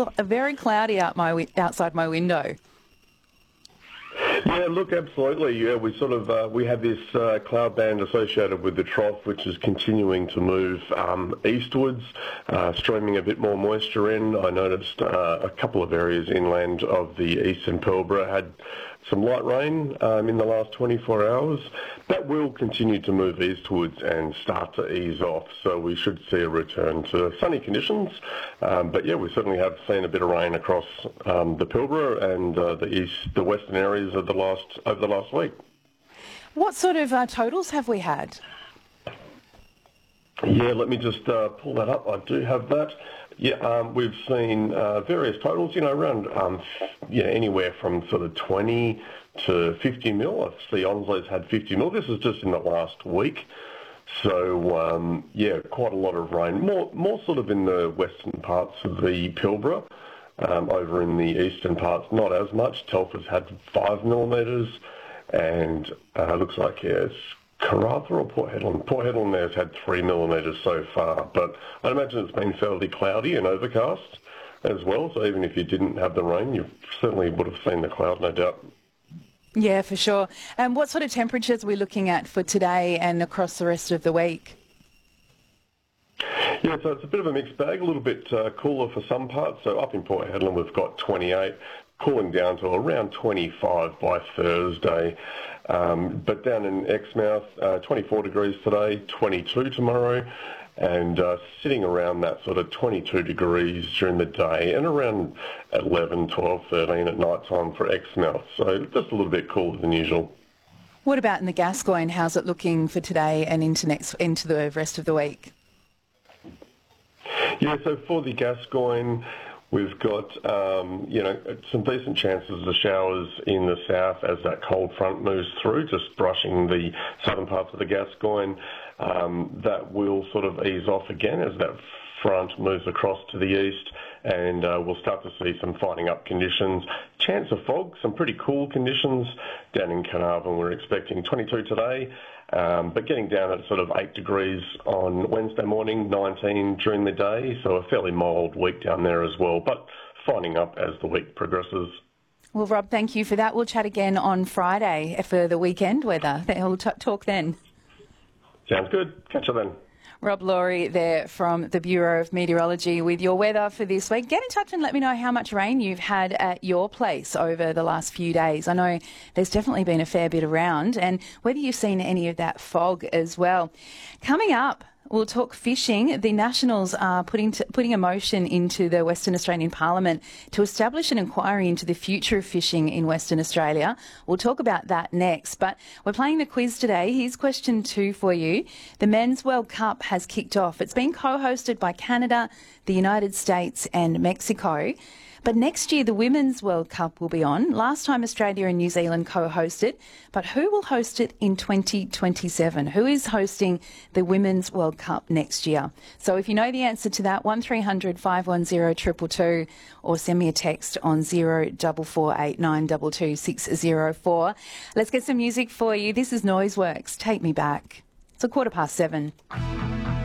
very cloudy outside my window. Yeah, look, absolutely. Yeah, we have this cloud band associated with the trough, which is continuing to move eastwards, streaming a bit more moisture in. I noticed a couple of areas inland of the eastern Pilbara had some light rain in the last 24 hours. That will continue to move eastwards and start to ease off, so we should see a return to sunny conditions. But yeah, we certainly have seen a bit of rain across the Pilbara and the western areas over the last week. What sort of totals have we had? Yeah, let me just pull that up. I do have that. Yeah, we've seen various totals, around anywhere from sort of 20 to 50 mil. I see Onslows had 50 mil. This is just in the last week. So, quite a lot of rain. More sort of in the western parts of the Pilbara. Over in the eastern parts, not as much. Telfer's had 5 millimetres, and looks like, it's Karratha or Port Hedland. Port Hedland there's had 3 millimetres so far, but I'd imagine it's been fairly cloudy and overcast as well, so even if you didn't have the rain, you certainly would have seen the cloud, no doubt. Yeah, for sure. And what sort of temperatures are we looking at for today and across the rest of the week? Yeah, so it's a bit of a mixed bag, a little bit cooler for some parts. So up in Port Hedland we've got 28, cooling down to around 25 by Thursday. But down in Exmouth, 24 degrees today, 22 tomorrow, and sitting around that sort of 22 degrees during the day and around 11, 12, 13 at night time for Exmouth. So just a little bit cooler than usual. What about in the Gascoyne? How's it looking for today and into the rest of the week? Yeah, so for the Gascoyne, we've got, some decent chances of showers in the south as that cold front moves through, just brushing the southern parts of the Gascoyne. That will sort of ease off again as that front moves across to the east, and we'll start to see some finding up conditions. Chance of fog, some pretty cool conditions down in Carnarvon. We're expecting 22 today. But getting down at sort of 8 degrees on Wednesday morning, 19 during the day, so a fairly mild week down there as well, but finding up as the week progresses. Well, Rob, thank you for that. We'll chat again on Friday for the weekend weather. We'll talk then. Sounds good. Catch you then. Rob Laurie there from the Bureau of Meteorology with your weather for this week. Get in touch and let me know how much rain you've had at your place over the last few days. I know there's definitely been a fair bit around, and whether you've seen any of that fog as well. Coming up, we'll talk fishing. The Nationals are putting a motion into the Western Australian Parliament to establish an inquiry into the future of fishing in Western Australia. We'll talk about that next, but we're playing the quiz today. Here's question 2 for you. The Men's World Cup has kicked off. It's been co-hosted by Canada, the United States and Mexico. But next year, the Women's World Cup will be on. Last time Australia and New Zealand co-hosted. But who will host it in 2027? Who is hosting the Women's World Cup next year? So if you know the answer to that, 1300 510 222, or send me a text on 0448 922 604. Let's get some music for you. This is Noiseworks, Take Me Back. It's 7:15.